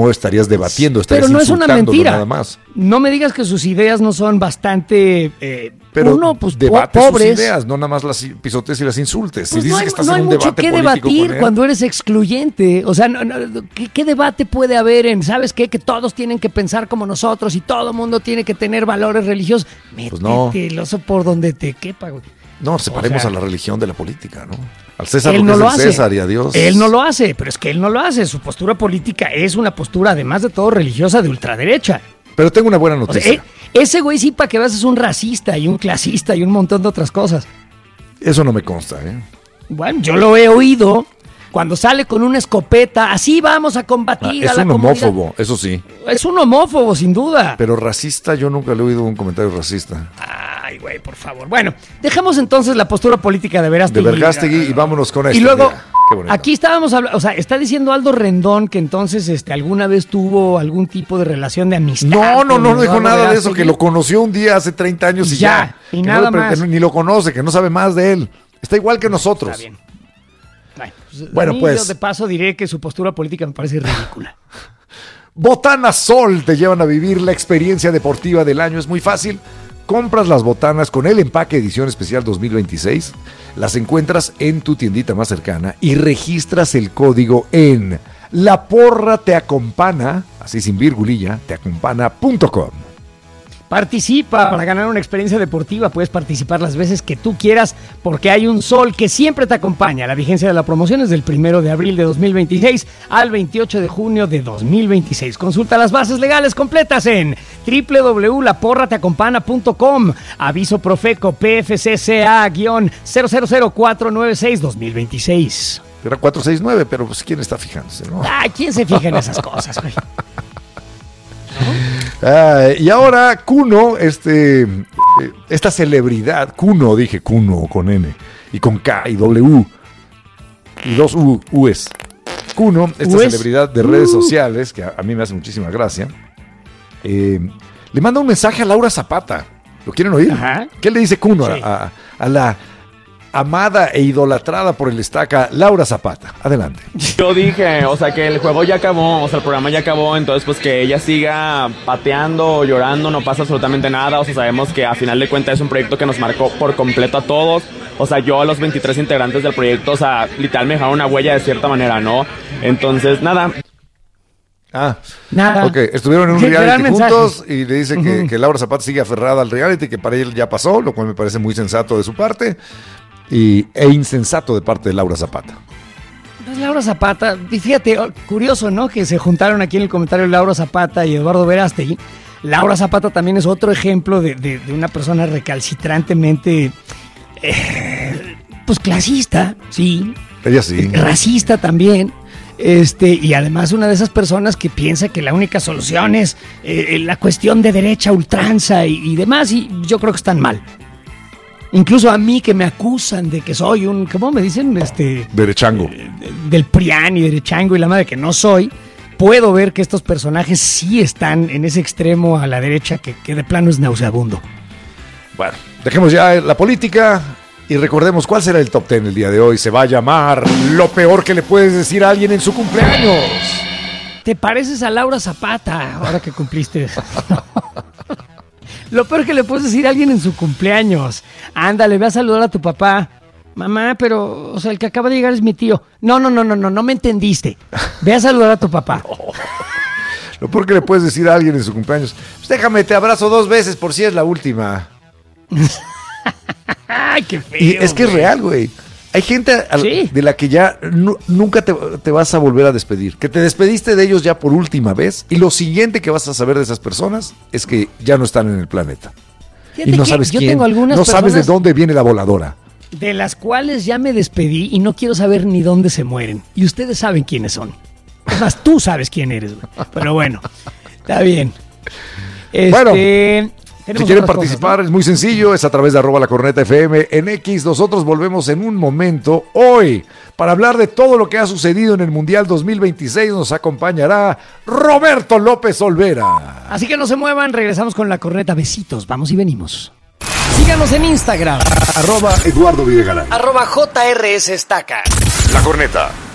no estarías debatiendo, pero no es una mentira. Nada más. No me digas que sus ideas no son bastante pero debate pobres. Sus ideas, no nada más las pisotes y las insultes. Pues si dices que estás no en hay un mucho debate que político debatir cuando eres excluyente. O sea, ¿qué debate puede haber en, ¿sabes qué? Que todos tienen que pensar como nosotros y todo el mundo tiene que tener valores religiosos. Métete el oso por donde te quepa, güey. No, separemos a la religión de la política, ¿no? Al César él lo que no es lo el hace. César y a Dios. Él no lo hace, pero es que él no lo hace. Su postura política es una postura, además de todo, religiosa de ultraderecha. Pero tengo una buena noticia. O sea, ese güey sí, para que veas, es un racista y un clasista y un montón de otras cosas. Eso no me consta, ¿eh? Bueno, yo lo he oído cuando sale con una escopeta. Así vamos a combatir a la comunidad. Es un homófobo, eso sí. Es un homófobo, sin duda. Pero racista, yo nunca le he oído un comentario racista. Ay, güey, por favor. Bueno, dejemos entonces la postura política de Verástegui. De Verástegui y vámonos con esto. Y luego, mira, aquí estábamos hablando, o sea, está diciendo Aldo Rendón que entonces alguna vez tuvo algún tipo de relación de amistad. No dijo nada de eso, que lo conoció un día hace 30 años y ya. Y nada más. Ni lo conoce, que no sabe más de él. Está igual que nosotros. Está bien. Bueno, yo de paso diré que su postura política me parece ridícula. Botana Sol te llevan a vivir la experiencia deportiva del año. Es muy fácil. Compras las botanas con el empaque edición especial 2026, las encuentras en tu tiendita más cercana y registras el código en La Porra Te Acompana, así sin virgulilla, teacompana.com. Participa para ganar una experiencia deportiva. Puedes participar las veces que tú quieras porque hay un sol que siempre te acompaña. La vigencia de la promoción es del 1 de abril de 2026 al 28 de junio de 2026. Consulta las bases legales completas en www.laporrateacompana.com. Aviso Profeco PFCCA-000496-2026. Era 469, pero pues ¿quién está fijándose, no? ¿Quién se fija en esas cosas, güey? Y ahora Kuno, esta celebridad, Kuno, dije Kuno con N y con K y W y dos U's. Kuno, esta celebridad de redes sociales, que a mí me hace muchísima gracia, le manda un mensaje a Laura Zapata. ¿Lo quieren oír? Ajá. ¿Qué le dice Kuno Sí. a la amada e idolatrada por el Estaca Laura Zapata? Adelante. Yo dije, o sea, que el juego ya acabó, o sea, el programa ya acabó, entonces pues que ella siga pateando o llorando, no pasa absolutamente nada, o sea, sabemos que a final de cuentas es un proyecto que nos marcó por completo a todos, o sea, yo a los 23 integrantes del proyecto, o sea, literal me dejaron una huella de cierta manera, ¿no? Entonces, nada. Nada. Ok, estuvieron en un reality juntos y le dice que Laura Zapata sigue aferrada al reality, que para él ya pasó, lo cual me parece muy sensato de su parte. E insensato de parte de Laura Zapata. Pues Laura Zapata, y fíjate, curioso, ¿no? Que se juntaron aquí en el comentario Laura Zapata y Eduardo Verástegui. Laura Zapata también es otro ejemplo de una persona recalcitrantemente, pues clasista, sí. Ella sí. Racista también. Y además una de esas personas que piensa que la única solución es la cuestión de derecha, ultranza y demás, y yo creo que están mal. Incluso a mí que me acusan de que soy un, ¿cómo me dicen? Derechango. Del PRIAN y derechango y la madre que no soy, puedo ver que estos personajes sí están en ese extremo a la derecha que de plano es nauseabundo. Bueno, dejemos ya la política y recordemos cuál será el top 10 el día de hoy. Se va a llamar Lo peor que le puedes decir a alguien en su cumpleaños. Te pareces a Laura Zapata ahora que cumpliste. Lo peor que le puedes decir a alguien en su cumpleaños. Ándale, ve a saludar a tu papá. Mamá, pero, o sea, el que acaba de llegar es mi tío. No me entendiste. Ve a saludar a tu papá. Lo peor que le puedes decir a alguien en su cumpleaños. Pues déjame, te abrazo 2 veces por si es la última. Ay, qué feo. Y es que es real, güey. Hay gente de la que ya nunca te vas a volver a despedir. Que te despediste de ellos ya por última vez. Y lo siguiente que vas a saber de esas personas es que ya no están en el planeta. Fíjate y no que sabes yo quién. tengo algunas no sabes de personas dónde viene la voladora. De las cuales ya me despedí y no quiero saber ni dónde se mueren. Y ustedes saben quiénes son. Es más, tú sabes quién eres, güey. Pero bueno, está bien. Bueno, si quieren participar, cosas, ¿no? Es muy sencillo, es a través de @lacornetafm en X. Nosotros volvemos en un momento, hoy, para hablar de todo lo que ha sucedido en el Mundial 2026. Nos acompañará Roberto López Olvera. Así que no se muevan, regresamos con La Corneta. Besitos, vamos y venimos. Síganos en Instagram. @Eduardo Videgaray. @JRS Estaca. La Corneta.